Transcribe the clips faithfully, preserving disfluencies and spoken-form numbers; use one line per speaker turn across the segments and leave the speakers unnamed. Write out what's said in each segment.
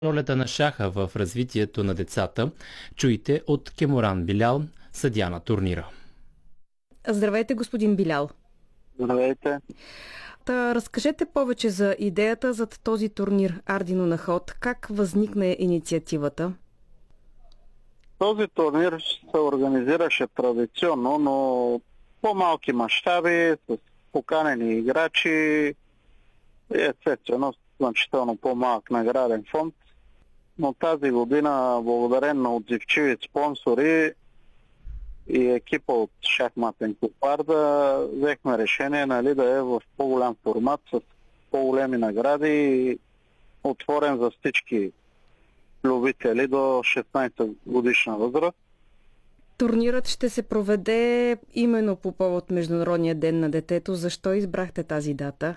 Ролята на шаха в развитието на децата чуйте от Кеморан Билял, съдия на турнира.
Здравейте, господин Билял.
Здравейте.
Та, разкажете повече за идеята за този турнир Ардино на ход. Как възникна инициативата?
Този турнир се организираше традиционно, но по-малки мащаби, с поканени играчи и естествено значително по-малък награден фонд. Но тази година, благодарение на отзивчиви спонсори и екипа от шахматен клуб Арда, взехме решение, нали, да е в по-голям формат, с по-големи награди и отворен за всички любители до шестнайсет годишна възраст.
Турнирът ще се проведе именно по повод Международния ден на детето. Защо избрахте тази дата?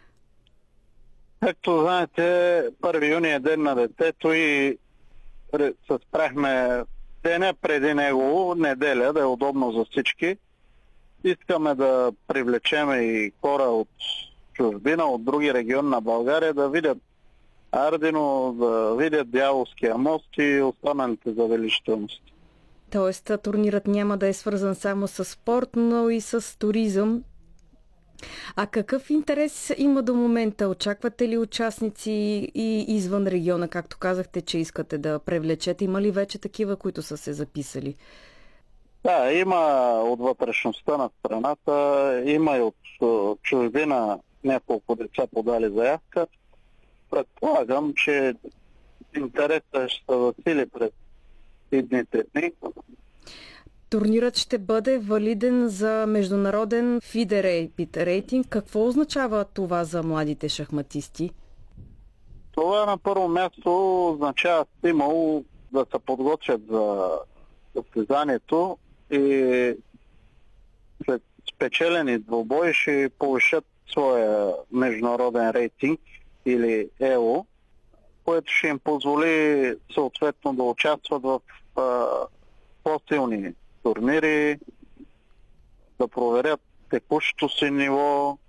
Както знаете, първи юни е ден на детето и се спряхме деня преди него, неделя, да е удобно за всички. Искаме да привлечем и хора от чужбина, от други региони на България, да видят Ардино, да видят Дяволския мост и останалите забележителности.
Тоест, турнирът няма да е свързан само с спорт, но и с туризъм. А какъв интерес има до момента? Очаквате ли участници и извън региона, както казахте, че искате да привлечете? Има ли вече такива, които са се записали?
Да, има от вътрешността на страната, има и от чужбина няколко деца подали заявка. Предполагам, че интересът ще се засили през идните дни.
Турнирът ще бъде валиден за международен фиде рейтинг. Какво означава това за младите шахматисти?
Това на първо място означава стимул да се подготвят за състезанието и след спечелени двубои ще повишат своя международен рейтинг или ЕО, което ще им позволи съответно да участват в а, по-силни турнири, да проверят текущото си ниво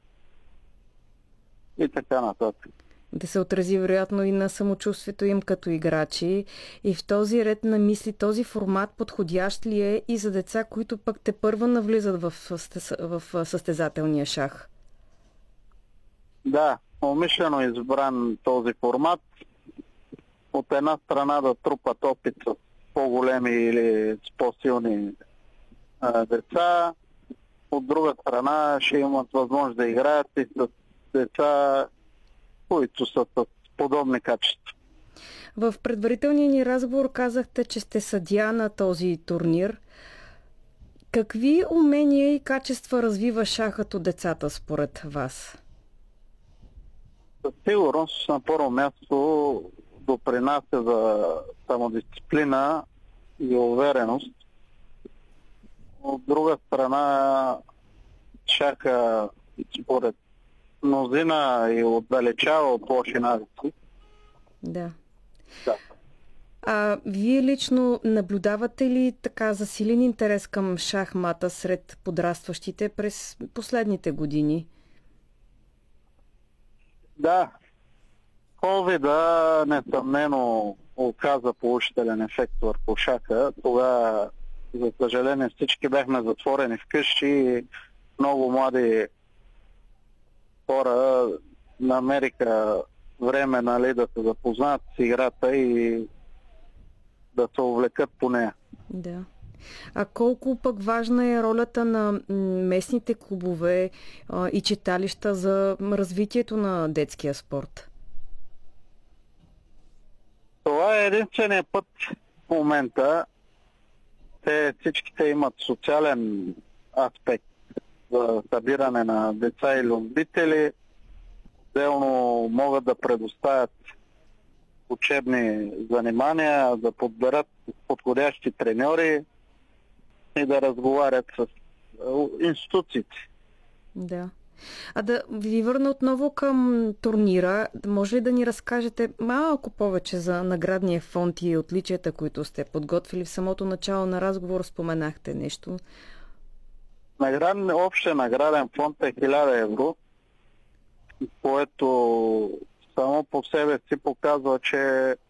и така нататък.
Да се отрази вероятно и на самочувствието им като играчи. И в този ред на мисли, този формат подходящ ли е и за деца, които пък тепърва навлизат в, в състезателния шах?
Да, умишлено избран този формат. От една страна да трупат опит с по-големи или с по-силни а, деца. От друга страна ще имат възможност да играят и с деца, които са с подобни качества.
В предварителния ни разговор казахте, че сте съдия на този турнир. Какви умения и качества развива шахът от децата според вас?
Със сигурност на първо място допринася за самодисциплина и увереност. От друга страна, шаха според мнозина и отдалечава от лоши навици.
Да.
Да.
А вие лично наблюдавате ли така засилен интерес към шахмата сред подрастващите през последните години?
Да. ковида несъмнено оказа положителен ефект върху шаха. Тогава, за съжаление, всички бяхме затворени вкъщи и много млади хора намериха време, нали, да се запознаят с играта и да се увлекат по нея.
Да. А колко пък важна е ролята на местните клубове а, и читалища за развитието на детския спорт?
Това е единственият път в момента. Те всичките имат социален аспект за събиране на деца и любители. Отделно могат да предоставят учебни занимания, да подберат подходящи треньори и да разговарят с институциите.
Да. А да ви върна отново към турнира. Може ли да ни разкажете малко повече за наградния фонд и отличията, които сте подготвили? В самото начало на разговор споменахте нещо.
Награден, общия награден фонд е хиляда евро, което само по себе си показва, че